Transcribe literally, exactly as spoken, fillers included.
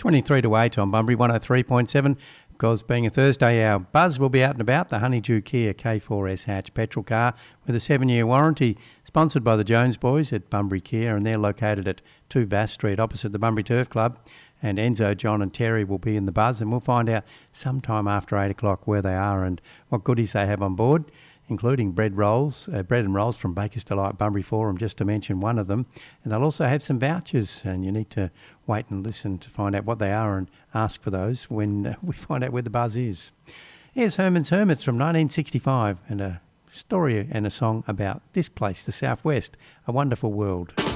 twenty-three to eight on Bunbury, one oh three point seven. Because being a Thursday, our buzz will be out and about. The Honeydew Kia K four S hatch petrol car with a seven-year warranty, sponsored by the Jones boys at Bunbury Kia, and they're located at two Bass Street opposite the Bunbury Turf Club. And Enzo, John and Terry will be in the buzz, and we'll find out sometime after eight o'clock where they are and what goodies they have on board, including bread rolls, uh, bread and rolls from Baker's Delight Bunbury Forum, just to mention one of them. And they'll also have some vouchers, and you need to wait and listen to find out what they are and ask for those when uh, we find out where the buzz is. Here's Herman's Hermits from nineteen sixty-five, and a story and a song about this place, the Southwest, a wonderful world.